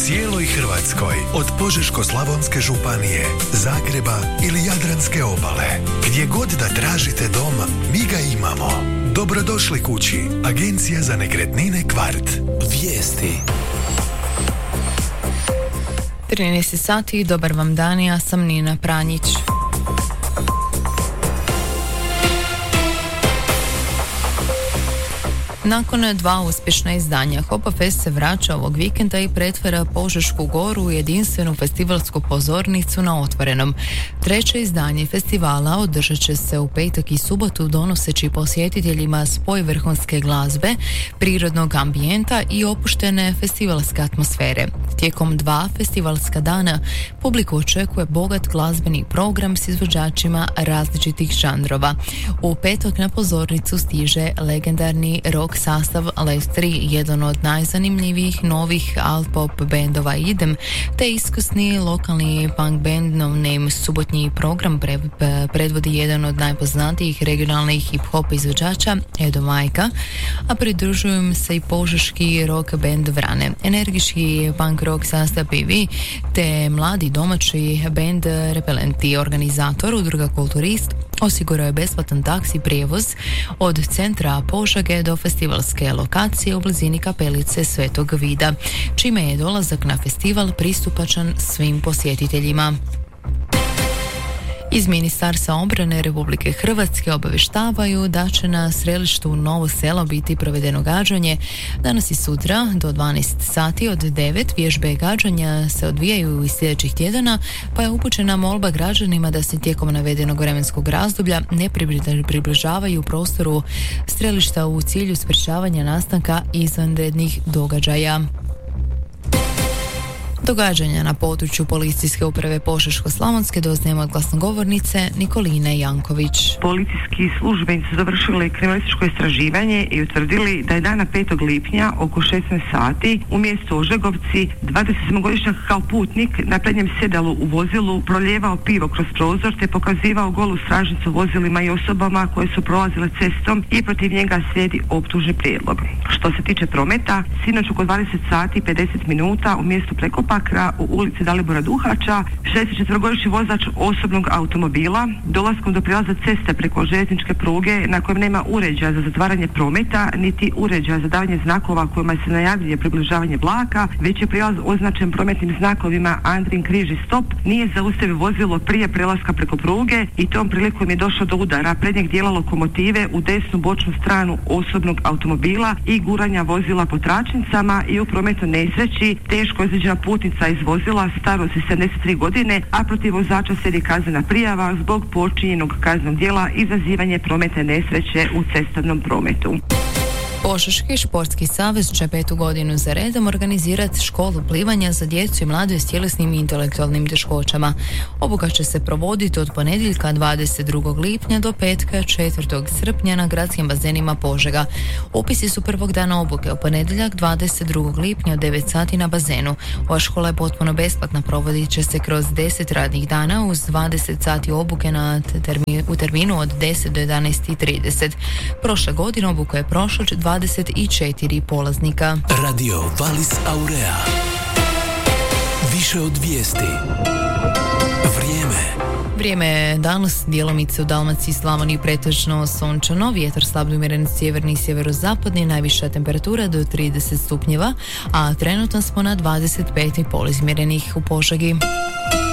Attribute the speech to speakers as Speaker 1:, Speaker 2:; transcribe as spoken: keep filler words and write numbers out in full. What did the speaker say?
Speaker 1: cijeloj Hrvatskoj, od Požeško-slavonske županije, Zagreba ili Jadranske obale. Gdje god da tražite dom, mi ga imamo. Dobrodošli kući. Agencija za nekretnine Kvart. Vijesti.
Speaker 2: trinaest sati, dobar vam dan, ja sam Nina Pranjić. Nakon dva uspješna izdanja, Hopafest se vraća ovog vikenda i pretvara Požešku goru u jedinstvenu festivalsku pozornicu na otvorenom. Treće izdanje festivala održat će se u petak i subotu, donoseći posjetiteljima spoj vrhunske glazbe, prirodnog ambijenta i opuštene festivalske atmosfere. Tijekom dva festivalska dana publiku očekuje bogat glazbeni program s izvođačima različitih žanrova. U petak na pozornicu stiže legendarni rock sastav Left tri, jedan od najzanimljivijih novih alt-pop bendova Idem, te iskusni lokalni punk band No Name. Subotnji program pre, predvodi jedan od najpoznatijih regionalnih hip-hop izvođača Edo Majka, a pridružuju im se i požeški rock band Vrane, energički punk rock sastav P V, te mladi domaći band Repelenti. Organizator, udruga Kulturist, osigurao je besplatan taksi prijevoz od centra Požege do festivalske lokacije u blizini kapelice Svetog Vida, čime je dolazak na festival pristupačan svim posjetiteljima. Iz Ministarstva obrane Republike Hrvatske obavještavaju da će na središtu Novo Selo biti provedeno gađanje danas i sutra do dvanaest sati. Od devet vježbe gađanja se odvijaju iz sljedećih tjedana, pa je upućena molba građanima da se tijekom navedenog vremenskog razdoblja ne približavaju prostoru strelišta u cilju sprječavanja nastanka izvanrednih događaja. Događanja na području Policijske uprave Požeško-slavonske doznajemo od glasnogovornice Nikoline Janković.
Speaker 3: Policijski službenici su završili kriminalističko istraživanje i utvrdili da je dana petog lipnja oko šesnaest sati u mjestu Ožegovci dvadesetsedmogodišnjak kao putnik na prednjem sjedalu u vozilu prolijevao pivo kroz prozor te pokazivao golu stražnicu vozilima i osobama koje su prolazile cestom i protiv njega slijedi optužni prijedlog. Što se tiče prometa, sinoć oko dvadeset sati i pedeset minuta u mjestu Prekopa u ulici Dalibora Duhača, šezdesetčetverogodišnji vozač osobnog automobila dolaskom do prijelaza ceste preko željezničke pruge na kojem nema uređaja za zatvaranje prometa niti uređaja za davanje znakova kojima se najavljuje približavanje vlaka, već je prijelaz označen prometnim znakovima Andrin križ i stop, nije zaustavio vozilo prije prelaska preko pruge i tom prilikom je došlo do udara prednjeg dijela lokomotive u desnu bočnu stranu osobnog automobila i guranja vozila po tračnicama i u prometnoj nesreći teško ozlijeđena putnica iz vozila starosti sedamdeset tri godine, a protiv vozača slijedi kaznena prijava zbog počinjenog kaznenog djela izazivanje prometne nesreće u cestovnom prometu.
Speaker 2: Požeški športski savez će petu godinu za redom organizirati školu plivanja za djecu i mlade s tjelesnim i intelektualnim teškoćama. Obuka će se provoditi od ponedjeljka dvadeset drugog lipnja do petka četvrtog srpnja na gradskim bazenima Požega. Upisi su prvog dana obuke u ponedjeljak dvadeset drugog lipnja od devet sati na bazenu. Ova škola je potpuno besplatna, provodit će se kroz deset radnih dana uz dvadeset sati obuke na termi, u terminu od deset do jedanaest i trideset. Prošle godine obuka je prošlo dvadeset četiri polaznika.
Speaker 1: Radio Valis Aurea. Više od vijesti. Vrijeme.
Speaker 2: Vrijeme je danas djelomice u Dalmaciji i Slavoniji pretežno sunčano, vjetar slab umjeren sjeverni i sjeverozapadni, najviša temperatura do trideset stupnjeva, a trenutno smo na dvadeset pet i pol izmjerenih u Požegi.